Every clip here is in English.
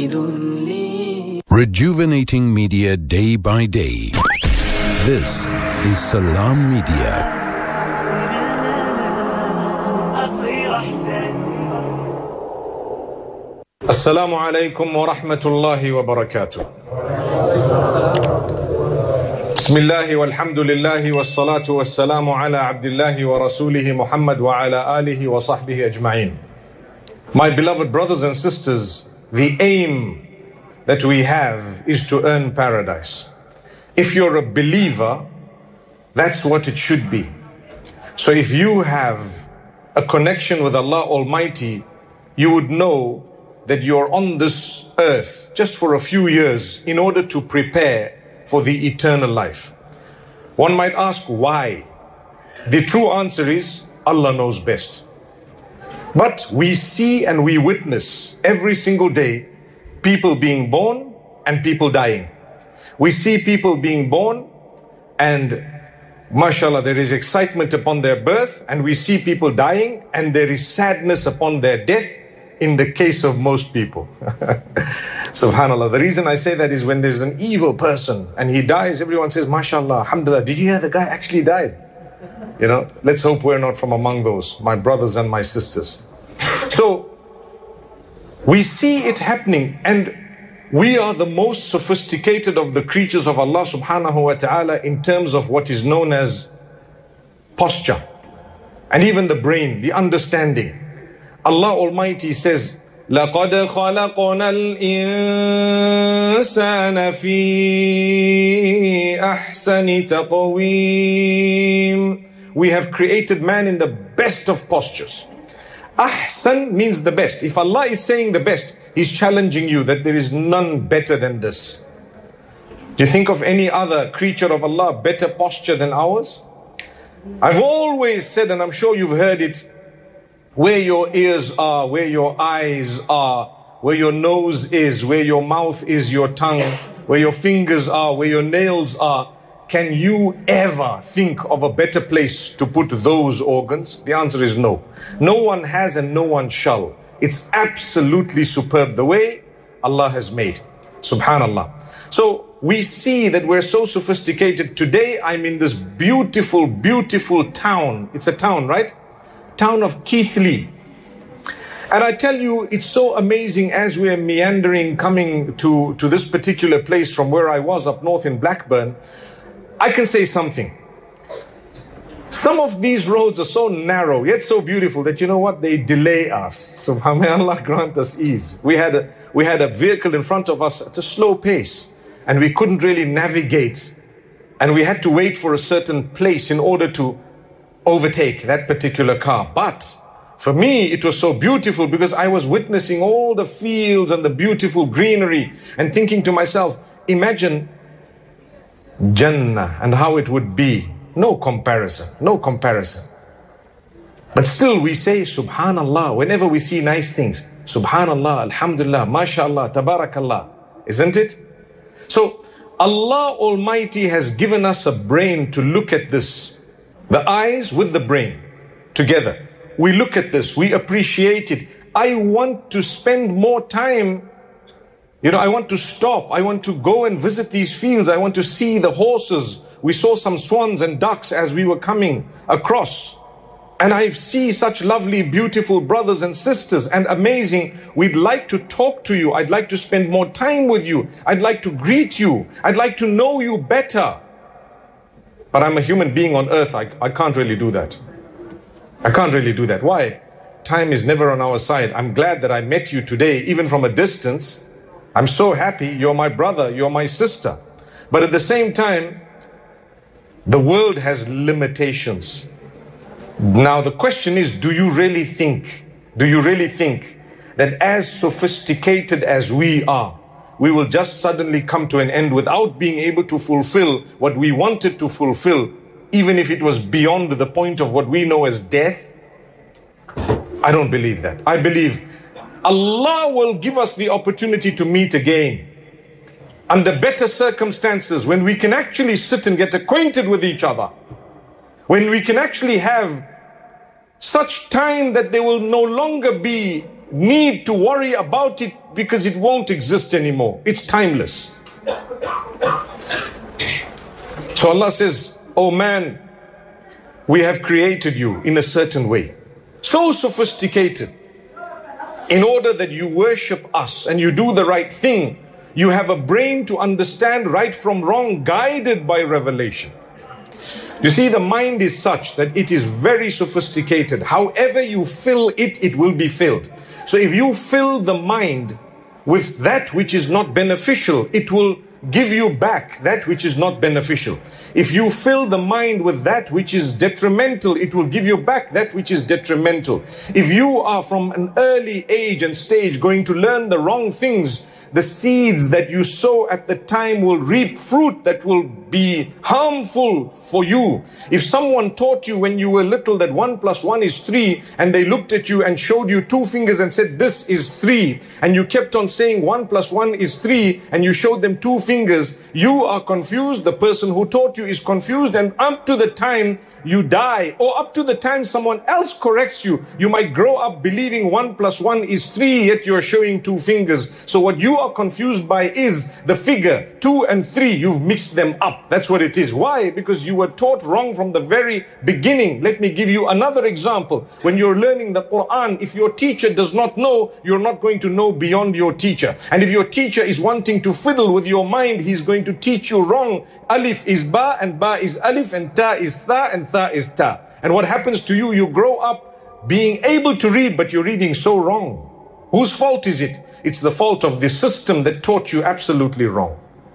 Rejuvenating media day by day. This is Salam Media. Assalamu alaikum wa rahmatullahi wa barakatuh. Bismillahi walhamdulillahi wassalatu wassalamu ala abdillahi wa rasulihi Muhammad wa ala alihi wa sahbihi ajma'in. My beloved brothers and sisters, the aim that we have is to earn paradise. If you're a believer, that's what it should be. So if you have a connection with Allah Almighty, you would know that you're on this earth just for a few years in order to prepare for the eternal life. One might ask why. The true answer is Allah knows best. But we see and we witness every single day people being born and people dying. We see people being born and mashallah there is excitement upon their birth, and we see people dying and there is sadness upon their death in the case of most people. Subhanallah. The reason I say that is when there's an evil person and he dies, everyone says, mashallah, alhamdulillah, did you hear the guy actually died? You know, let's hope we're not from among those, my brothers and my sisters. So, we see it happening, and we are the most sophisticated of the creatures of Allah subhanahu wa ta'ala in terms of what is known as posture. And even the brain, the understanding. Allah Almighty says, لَقَدْ خَلَقْنَا الْإِنسَانَ فِي أَحْسَنِ تَقْوِيمٍ. We have created man in the best of postures. Ahsan means the best. If Allah is saying the best, He's challenging you that there is none better than this. Do you think of any other creature of Allah better posture than ours? I've always said, and I'm sure you've heard it, where your ears are, where your eyes are, where your nose is, where your mouth is, your tongue, where your fingers are, where your nails are. Can you ever think of a better place to put those organs? The answer is no. No one has and no one shall. It's absolutely superb the way Allah has made. Subhanallah. So we see that we're so sophisticated. Today I'm in this beautiful, beautiful town. It's a town, right? Town of Keighley. And I tell you, it's so amazing as we're meandering, coming to this particular place from where I was up north in Blackburn. I can say something. Some of these roads are so narrow, yet so beautiful that you know what? They delay us. So may Allah grant us ease. We had a vehicle in front of us at a slow pace, and we couldn't really navigate. And we had to wait for a certain place in order to overtake that particular car. But for me, it was so beautiful because I was witnessing all the fields and the beautiful greenery and thinking to myself, imagine Jannah and how it would be. No comparison, no comparison. But still we say Subhanallah whenever we see nice things. Subhanallah, Alhamdulillah, MashaAllah, Tabarakallah. Isn't it? So Allah Almighty has given us a brain to look at this. The eyes with the brain together. We look at this, we appreciate it. I want to spend more time. I want to stop. I want to go and visit these fields. I want to see the horses. We saw some swans and ducks as we were coming across. And I see such lovely, beautiful brothers and sisters, and amazing. We'd like to talk to you. I'd like to spend more time with you. I'd like to greet you. I'd like to know you better. But I'm a human being on earth. I can't really do that. I can't really do that. Why? Time is never on our side. I'm glad that I met you today, even from a distance. I'm so happy. You're my brother. You're my sister. But at the same time, the world has limitations. Now the question is, do you really think that as sophisticated as we are, we will just suddenly come to an end without being able to fulfill what we wanted to fulfill, even if it was beyond the point of what we know as death? I don't believe that. I believe Allah will give us the opportunity to meet again under better circumstances, when we can actually sit and get acquainted with each other, when we can actually have such time that there will no longer be need to worry about it because it won't exist anymore. It's timeless. So Allah says, oh man, we have created you in a certain way, so sophisticated, in order that you worship us and you do the right thing. You have a brain to understand right from wrong, guided by revelation. You see, the mind is such that it is very sophisticated. However you fill it, it will be filled. So if you fill the mind with that which is not beneficial, it will give you back that which is not beneficial. If you fill the mind with that which is detrimental, it will give you back that which is detrimental. If you are from an early age and stage going to learn the wrong things, the seeds that you sow at the time will reap fruit that will be harmful for you. If someone taught you when you were little that 1 + 1 is 3, and they looked at you and showed you 2 fingers and said this is 3, and you kept on saying 1 + 1 is 3, and you showed them 2 fingers, you are confused, the person who taught you is confused, and up to the time you die, or up to the time someone else corrects you, you might grow up believing 1 + 1 is 3, yet you're showing 2 fingers. So what you are confused by is the figure 2 and 3. You've mixed them up. That's what it is. Why? Because you were taught wrong from the very beginning. Let me give you another example. When you're learning the Quran, if your teacher does not know, you're not going to know beyond your teacher. And if your teacher is wanting to fiddle with your mind, he's going to teach you wrong. Alif is ba, and ba is alif, and ta is tha, and tha is ta. And what happens to you? You grow up being able to read, but you're reading so wrong. Whose fault is it? It's the fault of the system that taught you absolutely wrong.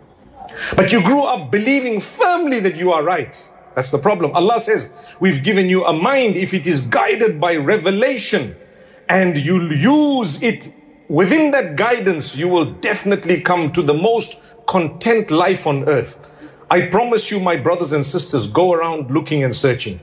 But you grew up believing firmly that you are right. That's the problem. Allah says, we've given you a mind if it is guided by revelation, and you'll use it within that guidance, you will definitely come to the most content life on earth. I promise you, my brothers and sisters, go around looking and searching.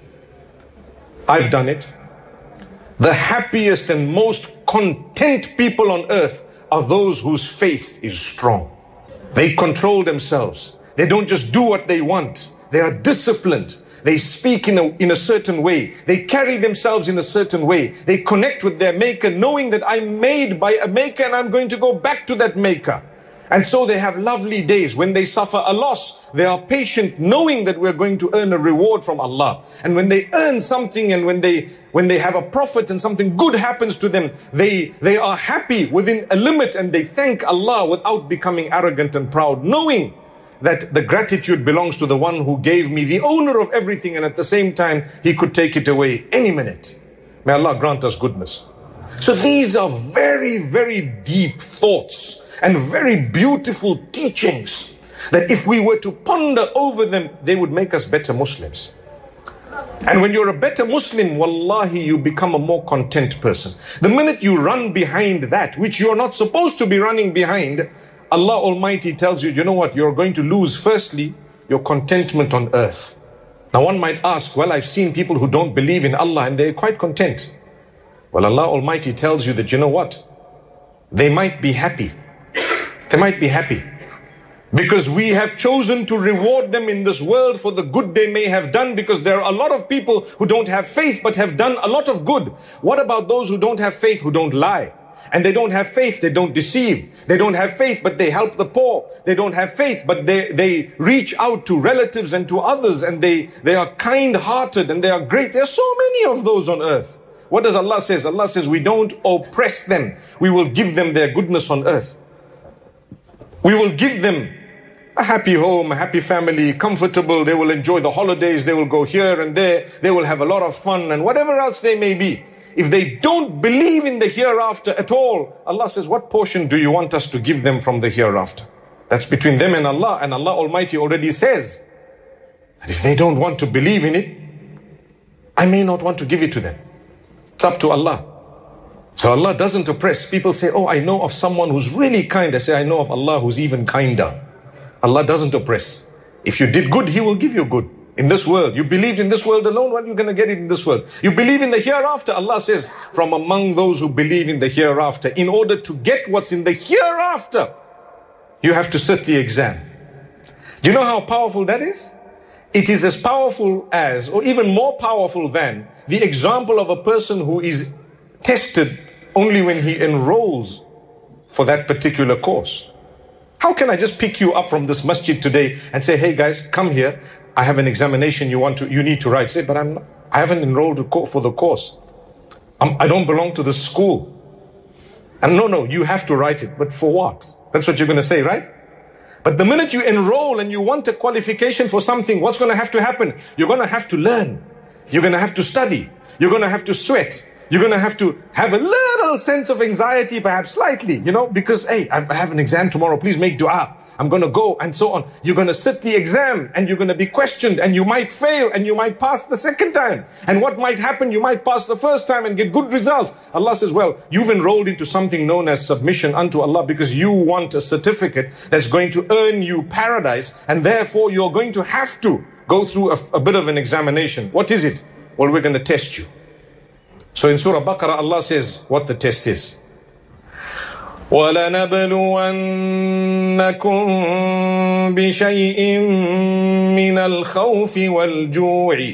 I've done it. The happiest and most content people on earth are those whose faith is strong. They control themselves. They don't just do what they want. They are disciplined. They speak in a certain way. They carry themselves in a certain way. They connect with their maker, knowing that I'm made by a maker and I'm going to go back to that maker. And so they have lovely days. When they suffer a loss, they are patient, knowing that we're going to earn a reward from Allah. And when they earn something, and when they have a profit and something good happens to them, they are happy within a limit, and they thank Allah without becoming arrogant and proud, knowing that the gratitude belongs to the one who gave me, the owner of everything, and at the same time, he could take it away any minute. May Allah grant us goodness. So these are very, very deep thoughts and very beautiful teachings that if we were to ponder over them, they would make us better Muslims. And when you're a better Muslim, wallahi, you become a more content person. The minute you run behind that which you're not supposed to be running behind, Allah Almighty tells you, you know what, you're going to lose firstly your contentment on earth. Now one might ask, well, I've seen people who don't believe in Allah and they're quite content. Well, Allah Almighty tells you that, you know what, they might be happy. They might be happy because we have chosen to reward them in this world for the good they may have done, because there are a lot of people who don't have faith but have done a lot of good. What about those who don't have faith, who don't lie? And they don't have faith, they don't deceive. They don't have faith, but they help the poor. They don't have faith, but they reach out to relatives and to others, and they are kind-hearted and they are great. There are so many of those on earth. What does Allah say? Allah says, we don't oppress them. We will give them their goodness on earth. We will give them a happy home, a happy family, comfortable. They will enjoy the holidays. They will go here and there. They will have a lot of fun and whatever else they may be. If they don't believe in the hereafter at all, Allah says, what portion do you want us to give them from the hereafter? That's between them and Allah. And Allah Almighty already says that if they don't want to believe in it, I may not want to give it to them. It's up to Allah. So Allah doesn't oppress. People say, oh, I know of someone who's really kind. I say, I know of Allah who's even kinder. Allah doesn't oppress. If you did good, He will give you good. In this world, you believed in this world alone, well, you're going to get it in this world. You believe in the hereafter. Allah says, from among those who believe in the hereafter, in order to get what's in the hereafter, you have to sit the exam. Do you know how powerful that is? It is as powerful as, or even more powerful than, the example of a person who is tested only when he enrolls for that particular course. How can I just pick you up from this masjid today and say, hey guys, come here. I have an examination you need to write. Say, but I haven't enrolled for the course. I don't belong to the school. And no, you have to write it. But for what? That's what you're going to say, right? But the minute you enroll and you want a qualification for something, what's going to have to happen? You're going to have to learn. You're going to have to study. You're going to have to sweat. You're going to have a little sense of anxiety, perhaps slightly, because, hey, I have an exam tomorrow. Please make dua. I'm going to go and so on. You're going to sit the exam and you're going to be questioned and you might fail and you might pass the second time. And what might happen? You might pass the first time and get good results. Allah says, well, you've enrolled into something known as submission unto Allah because you want a certificate that's going to earn you paradise, and therefore you're going to have to go through a bit of an examination. What is it? Well, we're going to test you. So in Surah Baqarah, Allah says what the test is. وَلَنَبْلُوَنَّكُمْ بِشَيْءٍ مِّنَ الْخَوْفِ وَالْجُوعِ